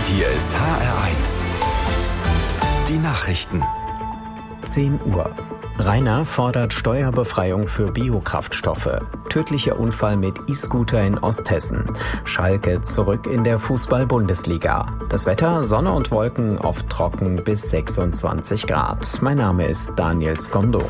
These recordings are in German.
Hier ist HR1. Die Nachrichten. 10 Uhr. Rainer fordert Steuerbefreiung für Biokraftstoffe. Tödlicher Unfall mit E-Scooter in Osthessen. Schalke zurück in der Fußball-Bundesliga. Das Wetter, Sonne und Wolken, oft trocken bis 26 Grad. Mein Name ist Daniel Skondo.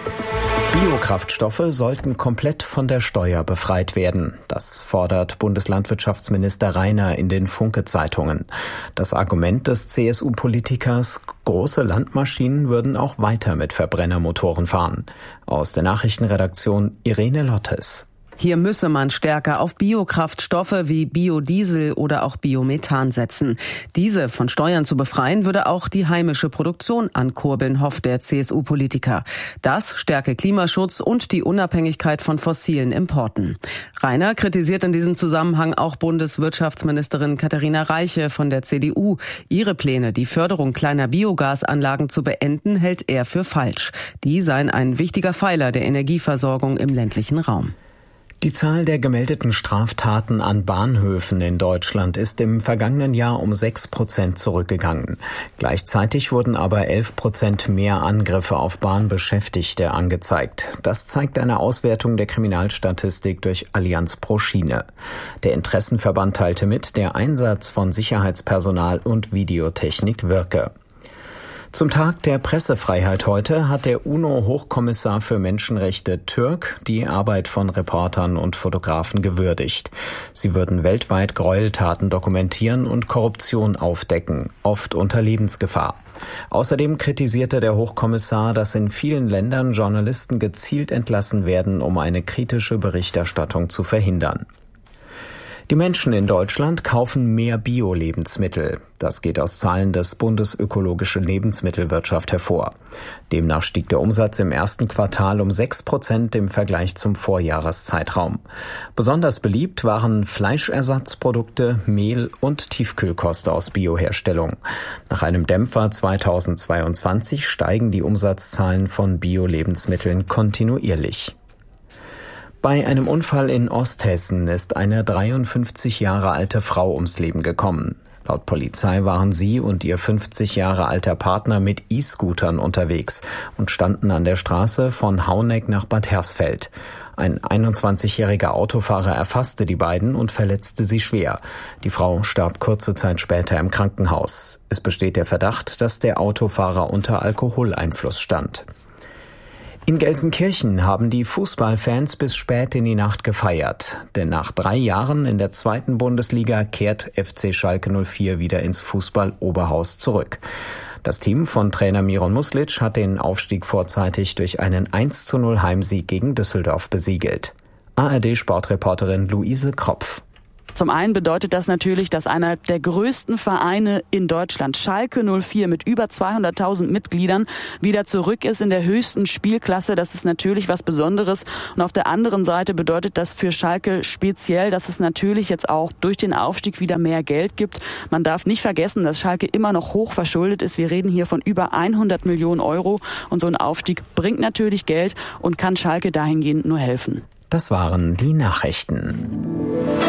Biokraftstoffe sollten komplett von der Steuer befreit werden. Das fordert Bundeslandwirtschaftsminister Rainer in den Funke-Zeitungen. Das Argument des CSU-Politikers, große Landmaschinen würden auch weiter mit Verbrennermotoren fahren. Aus der Nachrichtenredaktion Irene Lottes. Hier müsse man stärker auf Biokraftstoffe wie Biodiesel oder auch Biomethan setzen. Diese von Steuern zu befreien, würde auch die heimische Produktion ankurbeln, hofft der CSU-Politiker. Das stärke Klimaschutz und die Unabhängigkeit von fossilen Importen. Rainer kritisiert in diesem Zusammenhang auch Bundeswirtschaftsministerin Katharina Reiche von der CDU. Ihre Pläne, die Förderung kleiner Biogasanlagen zu beenden, hält er für falsch. Die seien ein wichtiger Pfeiler der Energieversorgung im ländlichen Raum. Die Zahl der gemeldeten Straftaten an Bahnhöfen in Deutschland ist im vergangenen Jahr um 6% zurückgegangen. Gleichzeitig wurden aber 11% mehr Angriffe auf Bahnbeschäftigte angezeigt. Das zeigt eine Auswertung der Kriminalstatistik durch Allianz pro Schiene. Der Interessenverband teilte mit, der Einsatz von Sicherheitspersonal und Videotechnik wirke. Zum Tag der Pressefreiheit heute hat der UNO-Hochkommissar für Menschenrechte Türk die Arbeit von Reportern und Fotografen gewürdigt. Sie würden weltweit Gräueltaten dokumentieren und Korruption aufdecken, oft unter Lebensgefahr. Außerdem kritisierte der Hochkommissar, dass in vielen Ländern Journalisten gezielt entlassen werden, um eine kritische Berichterstattung zu verhindern. Die Menschen in Deutschland kaufen mehr Bio-Lebensmittel. Das geht aus Zahlen des Bundes Ökologische Lebensmittelwirtschaft hervor. Demnach stieg der Umsatz im ersten Quartal um 6% im Vergleich zum Vorjahreszeitraum. Besonders beliebt waren Fleischersatzprodukte, Mehl und Tiefkühlkost aus Bioherstellung. Nach einem Dämpfer 2022 steigen die Umsatzzahlen von Bio-Lebensmitteln kontinuierlich. Bei einem Unfall in Osthessen ist eine 53 Jahre alte Frau ums Leben gekommen. Laut Polizei waren sie und ihr 50 Jahre alter Partner mit E-Scootern unterwegs und standen an der Straße von Hauneck nach Bad Hersfeld. Ein 21-jähriger Autofahrer erfasste die beiden und verletzte sie schwer. Die Frau starb kurze Zeit später im Krankenhaus. Es besteht der Verdacht, dass der Autofahrer unter Alkoholeinfluss stand. In Gelsenkirchen haben die Fußballfans bis spät in die Nacht gefeiert. Denn nach 3 Jahren in der 2. Bundesliga kehrt FC Schalke 04 wieder ins Fußball-Oberhaus zurück. Das Team von Trainer Miron Muslic hat den Aufstieg vorzeitig durch einen 1:0 Heimsieg gegen Düsseldorf besiegelt. ARD-Sportreporterin Luise Kropf. Zum einen bedeutet das natürlich, dass einer der größten Vereine in Deutschland, Schalke 04 mit über 200.000 Mitgliedern, wieder zurück ist in der höchsten Spielklasse. Das ist natürlich was Besonderes. Und auf der anderen Seite bedeutet das für Schalke speziell, dass es natürlich jetzt auch durch den Aufstieg wieder mehr Geld gibt. Man darf nicht vergessen, dass Schalke immer noch hoch verschuldet ist. Wir reden hier von über 100 Millionen Euro. Und so ein Aufstieg bringt natürlich Geld und kann Schalke dahingehend nur helfen. Das waren die Nachrichten.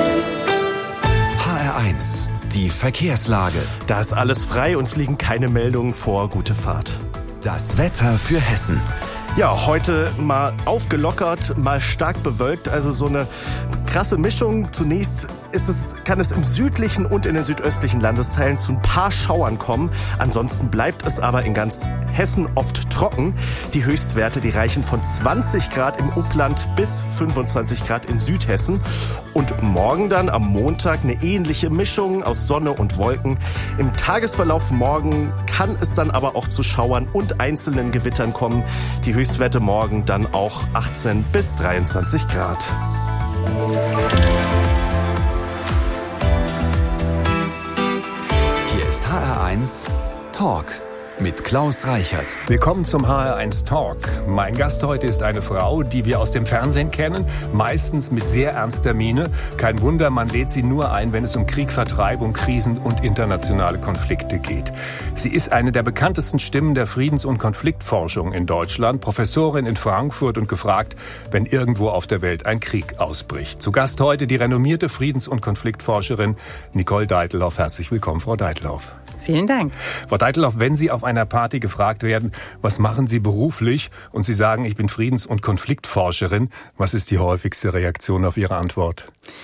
HR1, die Verkehrslage. Da ist alles frei, uns liegen keine Meldungen vor. Gute Fahrt. Das Wetter für Hessen. Ja, heute mal aufgelockert, mal stark bewölkt, also so eine krasse Mischung. Zunächst kann es im südlichen und in den südöstlichen Landesteilen zu ein paar Schauern kommen. Ansonsten bleibt es aber in ganz Hessen oft trocken. Die Höchstwerte, die reichen von 20 Grad im Upland bis 25 Grad in Südhessen. Und morgen dann, am Montag, eine ähnliche Mischung aus Sonne und Wolken. Im Tagesverlauf morgen kann es dann aber auch zu Schauern und einzelnen Gewittern kommen. Die Höchstwerte morgen dann auch 18 bis 23 Grad. Hier ist HR1 Talk. mit Klaus Reichert. Willkommen zum HR1 Talk. Mein Gast heute ist eine Frau, die wir aus dem Fernsehen kennen, meistens mit sehr ernster Miene. Kein Wunder, man lädt sie nur ein, wenn es um Krieg, Vertreibung, Krisen und internationale Konflikte geht. Sie ist eine der bekanntesten Stimmen der Friedens- und Konfliktforschung in Deutschland, Professorin in Frankfurt und gefragt, wenn irgendwo auf der Welt ein Krieg ausbricht. Zu Gast heute die renommierte Friedens- und Konfliktforscherin Nicole Deitelhoff. Herzlich willkommen, Frau Deitelhoff. Vielen Dank. Frau Deitelhoff, wenn Sie auf einer Party gefragt werden, was machen Sie beruflich, und Sie sagen, ich bin Friedens- und Konfliktforscherin, was ist die häufigste Reaktion auf Ihre Antwort?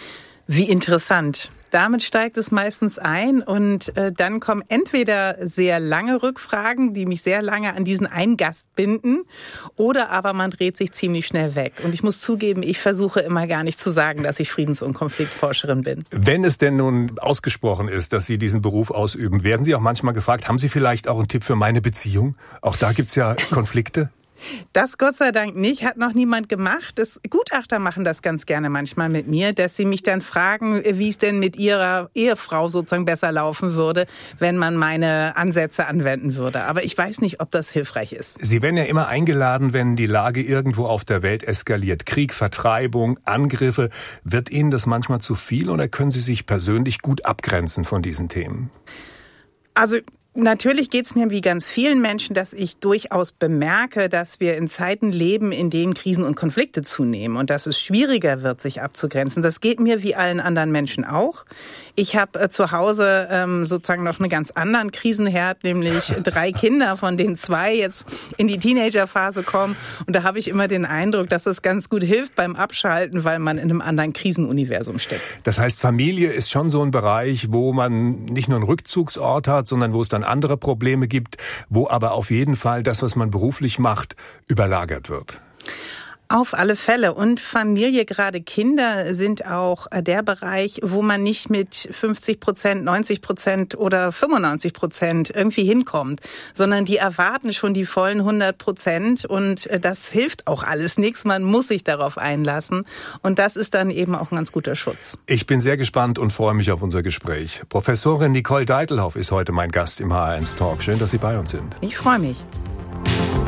Wie interessant. Damit steigt es meistens ein und dann kommen entweder sehr lange Rückfragen, die mich sehr lange an diesen einen Gast binden, oder aber man dreht sich ziemlich schnell weg. Und ich muss zugeben, ich versuche immer gar nicht zu sagen, dass ich Friedens- und Konfliktforscherin bin. Wenn es denn nun ausgesprochen ist, dass Sie diesen Beruf ausüben, werden Sie auch manchmal gefragt, haben Sie vielleicht auch einen Tipp für meine Beziehung? Auch da gibt's ja Konflikte. Das Gott sei Dank nicht, hat noch niemand gemacht. Gutachter machen das ganz gerne manchmal mit mir, dass sie mich dann fragen, wie es denn mit ihrer Ehefrau sozusagen besser laufen würde, wenn man meine Ansätze anwenden würde. Aber ich weiß nicht, ob das hilfreich ist. Sie werden ja immer eingeladen, wenn die Lage irgendwo auf der Welt eskaliert. Krieg, Vertreibung, Angriffe. Wird Ihnen das manchmal zu viel oder können Sie sich persönlich gut abgrenzen von diesen Themen? Also natürlich geht es mir wie ganz vielen Menschen, dass ich durchaus bemerke, dass wir in Zeiten leben, in denen Krisen und Konflikte zunehmen und dass es schwieriger wird, sich abzugrenzen. Das geht mir wie allen anderen Menschen auch. Ich habe zu Hause sozusagen noch einen ganz anderen Krisenherd, nämlich 3 Kinder, von denen 2 jetzt in die Teenagerphase kommen. Und da habe ich immer den Eindruck, dass es ganz gut hilft beim Abschalten, weil man in einem anderen Krisenuniversum steckt. Das heißt, Familie ist schon so ein Bereich, wo man nicht nur einen Rückzugsort hat, sondern wo es dann andere Probleme gibt, wo aber auf jeden Fall das, was man beruflich macht, überlagert wird. Auf alle Fälle. Und Familie, gerade Kinder, sind auch der Bereich, wo man nicht mit 50%, 90% oder 95% irgendwie hinkommt, sondern die erwarten schon die vollen 100% und das hilft auch alles nichts. Man muss sich darauf einlassen und das ist dann eben auch ein ganz guter Schutz. Ich bin sehr gespannt und freue mich auf unser Gespräch. Professorin Nicole Deitelhoff ist heute mein Gast im HR1 Talk. Schön, dass Sie bei uns sind. Ich freue mich.